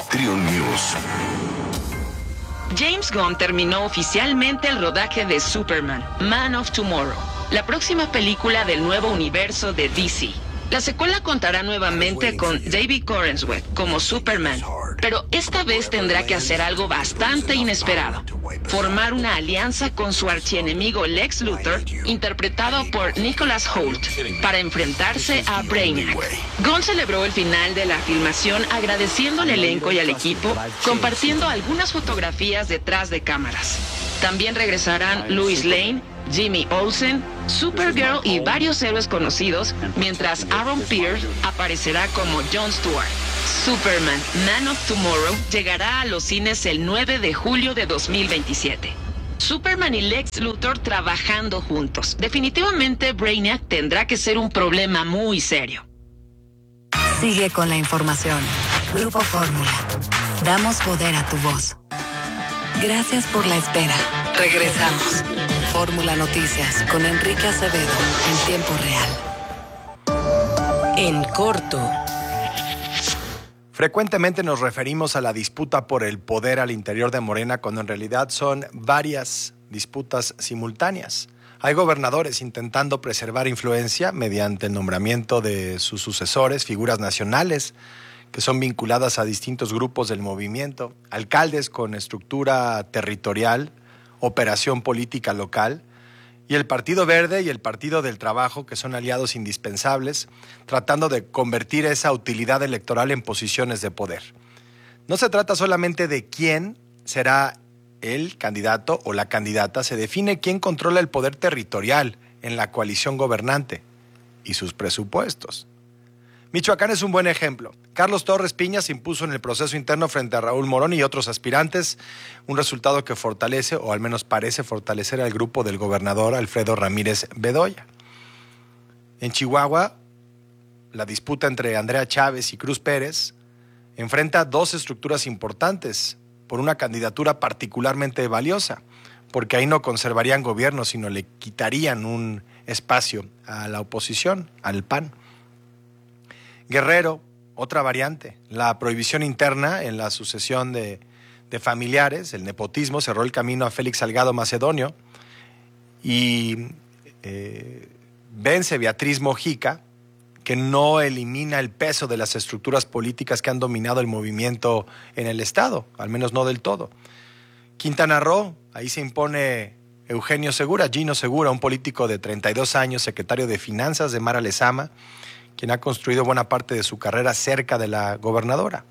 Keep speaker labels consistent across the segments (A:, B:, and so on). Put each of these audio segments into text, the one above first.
A: Trio News.
B: James Gunn terminó oficialmente el rodaje de Superman, Man of Tomorrow, la próxima película del nuevo universo de DC. La secuela contará nuevamente con David Corenswet como Superman, pero esta vez tendrá que hacer algo bastante inesperado: formar una alianza con su archienemigo Lex Luthor, interpretado por Nicholas Hoult, para enfrentarse a Brainiac. Gunn celebró el final de la filmación agradeciendo al elenco y al equipo, compartiendo algunas fotografías detrás de cámaras. También regresarán Lois Lane, Jimmy Olsen, Supergirl y varios héroes conocidos, mientras Aaron Pierce aparecerá como Jon Stewart. Superman, Man of Tomorrow llegará a los cines el 9 de julio de 2027. Superman y Lex Luthor trabajando juntos. Definitivamente Brainiac tendrá que ser un problema muy serio.
C: Sigue con la información. Grupo Fórmula. Damos poder a tu voz. Gracias por la espera. Regresamos. Fórmula Noticias con Enrique Acevedo en tiempo real. En corto.
D: Frecuentemente nos referimos a la disputa por el poder al interior de Morena, cuando en realidad son varias disputas simultáneas. Hay gobernadores intentando preservar influencia mediante el nombramiento de sus sucesores, figuras nacionales que son vinculadas a distintos grupos del movimiento, alcaldes con estructura territorial, operación política local, y el Partido Verde y el Partido del Trabajo, que son aliados indispensables, tratando de convertir esa utilidad electoral en posiciones de poder. No se trata solamente de quién será el candidato o la candidata, se define quién controla el poder territorial en la coalición gobernante y sus presupuestos. Michoacán es un buen ejemplo. Carlos Torres Piña se impuso en el proceso interno frente a Raúl Morón y otros aspirantes, un resultado que fortalece, o al menos parece fortalecer, al grupo del gobernador Alfredo Ramírez Bedoya. En Chihuahua, la disputa entre Andrea Chávez y Cruz Pérez enfrenta dos estructuras importantes por una candidatura particularmente valiosa, porque ahí no conservarían gobierno, sino le quitarían un espacio a la oposición, al PAN. Guerrero, otra variante, la prohibición interna en la sucesión de familiares, el nepotismo, cerró el camino a Félix Salgado Macedonio y vence Beatriz Mojica, que no elimina el peso de las estructuras políticas que han dominado el movimiento en el Estado, al menos no del todo. Quintana Roo, ahí se impone Eugenio Segura, Gino Segura, un político de 32 años, secretario de Finanzas de Mara Lezama, quien ha construido buena parte de su carrera cerca de la gobernadora.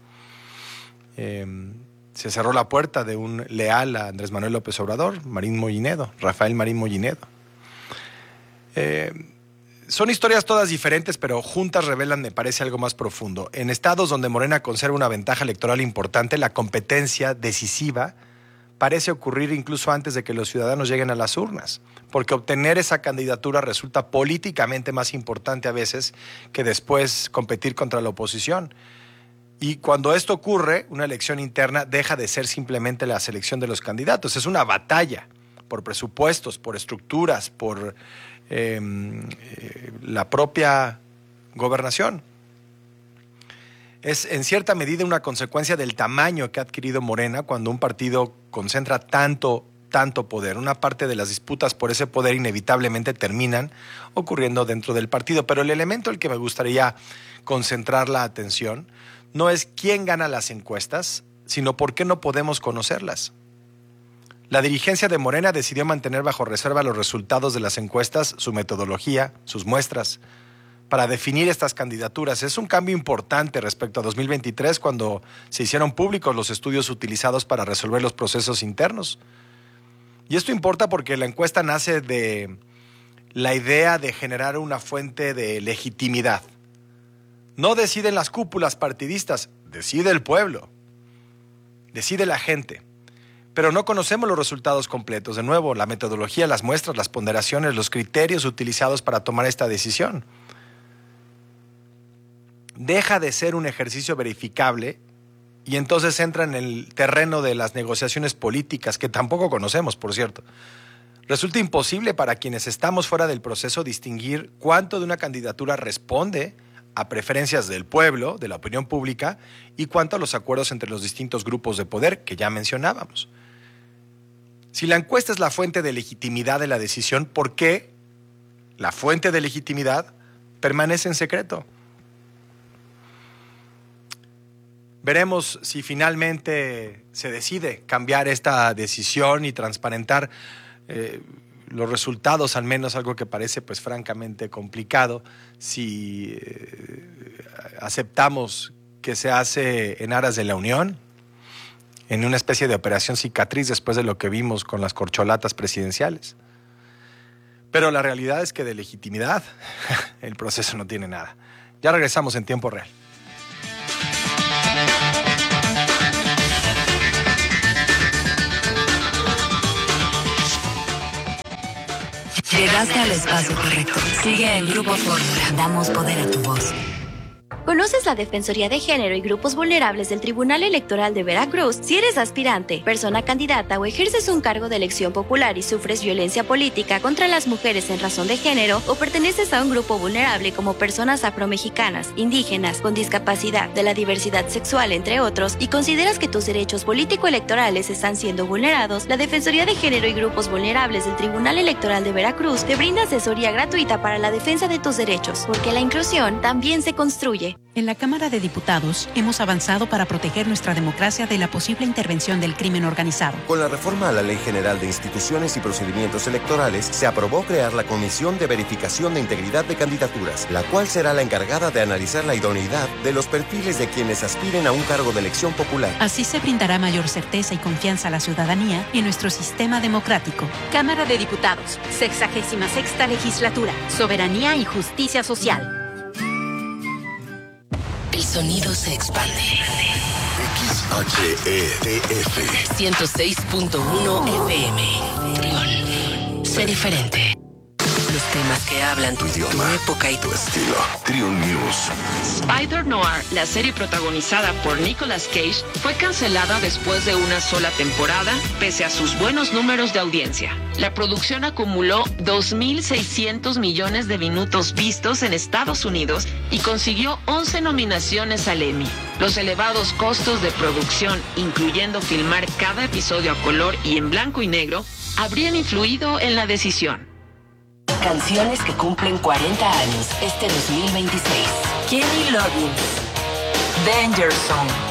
D: Se cerró la puerta de un leal a Andrés Manuel López Obrador, Marín Mollinedo, Rafael Marín Mollinedo. Son historias todas diferentes, pero juntas revelan, me parece, algo más profundo. En estados donde Morena conserva una ventaja electoral importante, la competencia decisiva parece ocurrir incluso antes de que los ciudadanos lleguen a las urnas, porque obtener esa candidatura resulta políticamente más importante a veces que después competir contra la oposición. Y cuando esto ocurre, una elección interna deja de ser simplemente la selección de los candidatos, es una batalla por presupuestos, por estructuras, por la propia gobernación. Es en cierta medida una consecuencia del tamaño que ha adquirido Morena cuando un partido concentra tanto poder. Una parte de las disputas por ese poder inevitablemente terminan ocurriendo dentro del partido, pero el elemento al que me gustaría concentrar la atención no es quién gana las encuestas, sino por qué no podemos conocerlas. La dirigencia de Morena decidió mantener bajo reserva los resultados de las encuestas, su metodología, sus muestras, para definir estas candidaturas. Es un cambio importante respecto a 2023, cuando se hicieron públicos los estudios utilizados para resolver los procesos internos. Y esto importa porque la encuesta nace de la idea de generar una fuente de legitimidad. No deciden las cúpulas partidistas, decide el pueblo, decide la gente. Pero no conocemos los resultados completos. De nuevo, la metodología, las muestras, las ponderaciones, los criterios utilizados para tomar esta decisión. Deja de ser un ejercicio verificable y entonces entra en el terreno de las negociaciones políticas, que tampoco conocemos, por cierto. Resulta imposible para quienes estamos fuera del proceso distinguir cuánto de una candidatura responde a preferencias del pueblo, de la opinión pública, y cuanto a los acuerdos entre los distintos grupos de poder que ya mencionábamos. Si la encuesta es la fuente de legitimidad de la decisión, ¿por qué la fuente de legitimidad permanece en secreto? Veremos si finalmente se decide cambiar esta decisión y transparentar los resultados, al menos algo que parece pues francamente complicado, si aceptamos que se hace en aras de la unión, en una especie de operación cicatriz después de lo que vimos con las corcholatas presidenciales. Pero la realidad es que de legitimidad el proceso no tiene nada. Ya regresamos en tiempo real.
C: Llegaste al espacio correcto. Sigue en Grupo Fórmula. Damos poder a tu voz.
A: ¿Conoces la Defensoría de Género y Grupos Vulnerables del Tribunal Electoral de Veracruz? Si eres aspirante, persona candidata o ejerces un cargo de elección popular y sufres violencia política contra las mujeres en razón de género o perteneces a un grupo vulnerable como personas afromexicanas, indígenas, con discapacidad, de la diversidad sexual, entre otros, y consideras que tus derechos político-electorales están siendo vulnerados, la Defensoría de Género y Grupos Vulnerables del Tribunal Electoral de Veracruz te brinda asesoría gratuita para la defensa de tus derechos, porque la inclusión también se construye.
E: En la Cámara de Diputados hemos avanzado para proteger nuestra democracia de la posible intervención del crimen organizado.
F: Con la reforma a la Ley General de Instituciones y Procedimientos Electorales, se aprobó crear la Comisión de Verificación de Integridad de Candidaturas, la cual será la encargada de analizar la idoneidad de los perfiles de quienes aspiren a un cargo de elección popular.
E: Así se brindará mayor certeza y confianza a la ciudadanía en nuestro sistema democrático.
G: Cámara de Diputados, 66ª Legislatura, Soberanía y Justicia Social.
C: El sonido se expande.
H: XHETF
C: 106.1 FM. Trión. Sé diferente. Los temas que hablan tu idioma, tu época y
H: tu estilo. Trión News.
B: Spider Noir, la serie protagonizada por Nicolas Cage, fue cancelada después de una sola temporada, pese a sus buenos números de audiencia. La producción acumuló 2.600 millones de minutos vistos en Estados Unidos y consiguió 11 nominaciones al Emmy. Los elevados costos de producción, incluyendo filmar cada episodio a color y en blanco y negro, habrían influido en la decisión.
C: Canciones que cumplen 40 años este 2026. Kenny Loggins. Danger Zone.